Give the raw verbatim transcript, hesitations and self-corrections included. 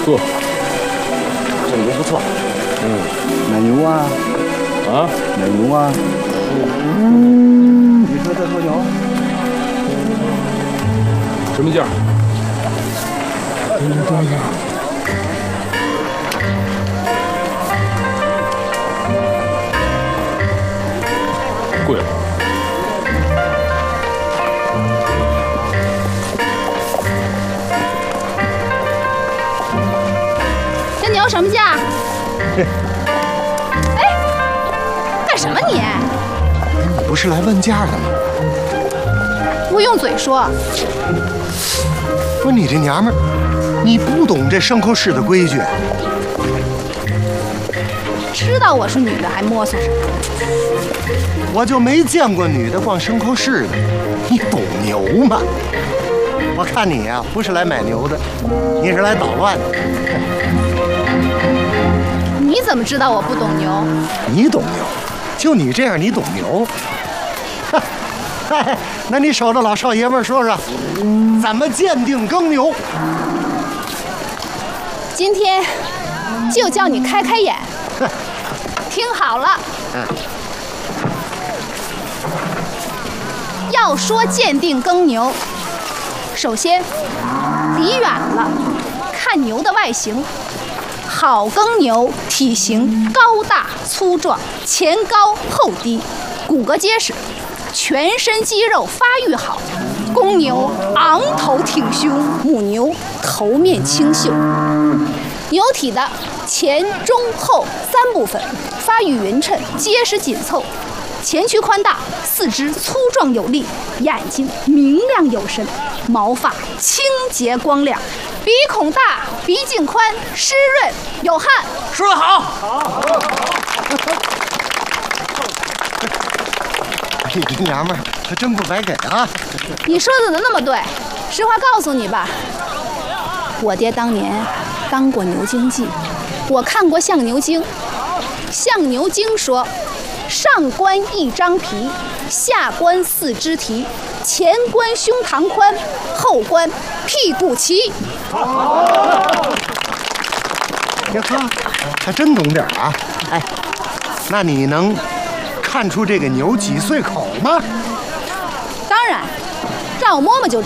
呵，这牛不错。嗯， 奶牛啊， 啊， 奶牛啊。嗯，你说这头牛什么价？ 嗯，多少？ 贵了。 这牛什么价？哎，干什么你？ 你不是来问价的吗？ 不用嘴说。 不，你这娘们儿，你不懂这牲口市的规矩。 知道我是女的还摸索什么？ 我就没见过女的逛牲口市的，你懂牛吗？我看你呀、啊，不是来买牛的，你是来捣乱的。 你怎么知道我不懂牛？ 你懂牛，就你这样，你懂牛？那你守着老少爷们说说，怎么鉴定耕牛？ 今天就叫你开开眼，听好了。要说鉴定耕牛，首先离远了看牛的外形。好耕牛体型高大粗壮，前高后低，骨骼结实，全身肌肉发育好。公牛昂头挺胸，母牛头面清秀。牛体的前中后三部分发育匀称，结实紧凑。前躯宽大，四肢粗壮有力，眼睛明亮有神，毛发清洁光亮，鼻孔大，鼻径宽，湿润有汗。 说得好。 好。你这娘们儿可真不白给啊！ 你说的怎么那么对？实话告诉你吧，我爹当年当过牛经记，我看过《相牛经》。《相牛经》说，上关一张皮，下关四肢提，前关胸膛宽，后关屁股齐。 呀呵，还真懂点啊！哎，那你能看出这个牛几岁口吗？ 当然，让我摸摸就知道。